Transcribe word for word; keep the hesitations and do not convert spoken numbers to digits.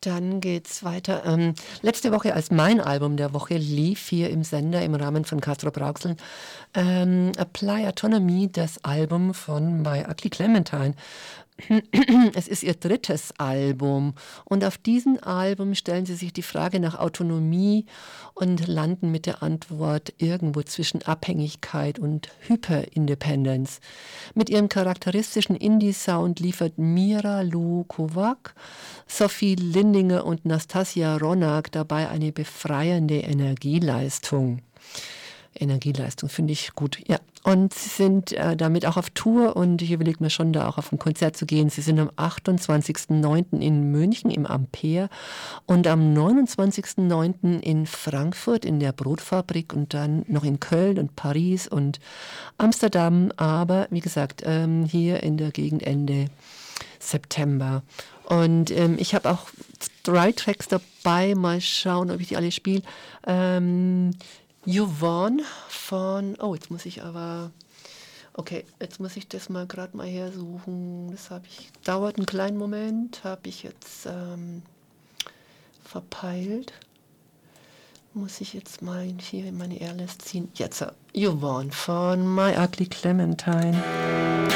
Dann geht's weiter. Ähm, letzte Woche, als mein Album der Woche lief hier im Sender im Rahmen von Castrop Rauxel, ähm, Apply Autonomy, das Album von My Ugly Clementine. Es ist ihr drittes Album und auf diesem Album stellen sie sich die Frage nach Autonomie und landen mit der Antwort irgendwo zwischen Abhängigkeit und Hyperindependence. Mit ihrem charakteristischen Indie-Sound liefert Mira Lou Kovac, Sophie Lindinger und Nastasia Ronak dabei eine befreiende Energieleistung. Energieleistung finde ich gut, ja. Und sie sind äh, damit auch auf Tour und ich überlege mir schon, da auch auf ein Konzert zu gehen. Sie sind am achtundzwanzigsten neunten in München im Ampere und am neunundzwanzigsten neunten in Frankfurt in der Brotfabrik und dann noch in Köln und Paris und Amsterdam, aber wie gesagt, ähm, hier in der Gegend Ende September. Und ähm, ich habe auch drei Tracks dabei, mal schauen, ob ich die alle spiele. Ähm, Yvonne von, oh, jetzt muss ich aber, okay, jetzt muss ich das mal gerade mal hersuchen. Das habe ich, dauert einen kleinen Moment, habe ich jetzt ähm, verpeilt. Muss ich jetzt mal hier in meine Airlist ziehen. Jetzt, Yvonne von My Ugly Clementine.